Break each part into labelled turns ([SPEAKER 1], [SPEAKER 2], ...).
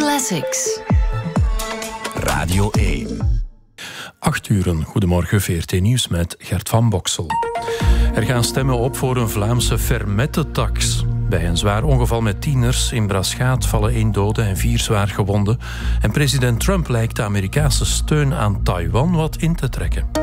[SPEAKER 1] Classics.
[SPEAKER 2] Radio 1. 8 uur, goedemorgen, VRT Nieuws met Gert van Boksel. Er gaan stemmen op voor een Vlaamse fermette-tax. Bij een zwaar ongeval met tieners in Braschaat vallen 1 dode en 4 zwaar gewonden. En president Trump lijkt de Amerikaanse steun aan Taiwan wat in te trekken.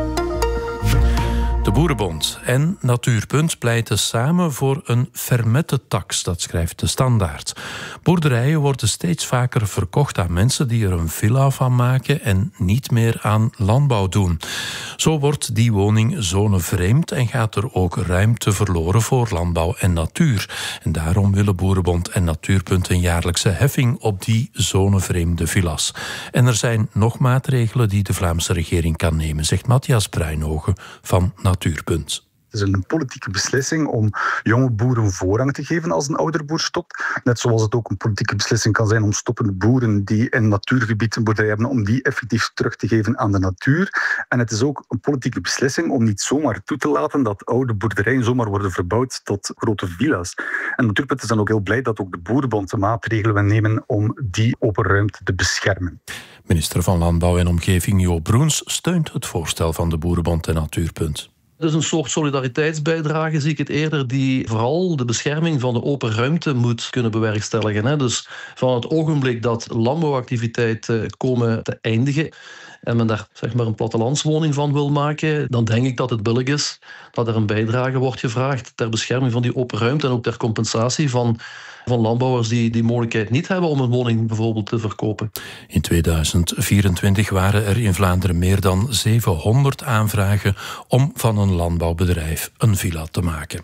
[SPEAKER 2] De Boerenbond en Natuurpunt pleiten samen voor een fermette-tax, dat schrijft de Standaard. Boerderijen worden steeds vaker verkocht aan mensen die er een villa van maken en niet meer aan landbouw doen. Zo wordt die woning zonevreemd en gaat er ook ruimte verloren voor landbouw en natuur. En daarom willen Boerenbond en Natuurpunt een jaarlijkse heffing op die zonevreemde villa's. En er zijn nog maatregelen die de Vlaamse regering kan nemen, zegt Matthias Bruinhogen van Natuurpunt.
[SPEAKER 3] Het is een politieke beslissing om jonge boeren voorrang te geven als een ouder boer stopt. Net zoals het ook een politieke beslissing kan zijn om stoppende boeren die in natuurgebied een boerderij hebben, om die effectief terug te geven aan de natuur. En het is ook een politieke beslissing om niet zomaar toe te laten dat oude boerderijen zomaar worden verbouwd tot grote villa's. En Natuurpunt is dan ook heel blij dat ook de Boerenbond de maatregelen wil nemen om die open ruimte te beschermen.
[SPEAKER 2] Minister van Landbouw en Omgeving Jo Broens steunt het voorstel van de Boerenbond en Natuurpunt.
[SPEAKER 4] Dus een soort solidariteitsbijdrage zie ik het eerder, die vooral de bescherming van de open ruimte moet kunnen bewerkstelligen. Dus van het ogenblik dat landbouwactiviteiten komen te eindigen en men daar een plattelandswoning van wil maken, dan denk ik dat het billig is dat er een bijdrage wordt gevraagd ter bescherming van die open ruimte en ook ter compensatie van landbouwers die die mogelijkheid niet hebben om een woning bijvoorbeeld te verkopen.
[SPEAKER 2] In 2024 waren er in Vlaanderen meer dan 700 aanvragen om van een landbouwbedrijf een villa te maken.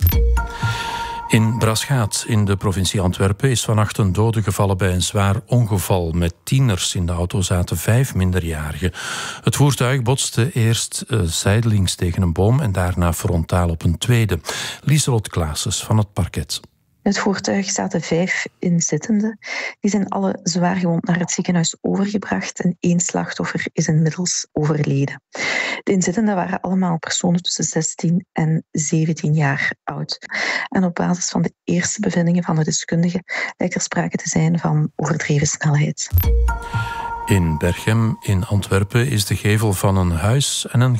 [SPEAKER 2] In Braschaat in de provincie Antwerpen is vannacht een dode gevallen bij een zwaar ongeval met tieners. In de auto zaten 5 minderjarigen. Het voertuig botste eerst zijdelings tegen een boom en daarna frontaal op een tweede. Lieselot Klaassens van het parket.
[SPEAKER 5] In het voertuig zaten 5 inzittenden. Die zijn alle zwaar gewond naar het ziekenhuis overgebracht en 1 slachtoffer is inmiddels overleden. De inzittenden waren allemaal personen tussen 16 en 17 jaar oud. En op basis van de eerste bevindingen van de deskundigen lijkt er sprake te zijn van overdreven snelheid.
[SPEAKER 2] In Berchem in Antwerpen is de gevel van een huis en een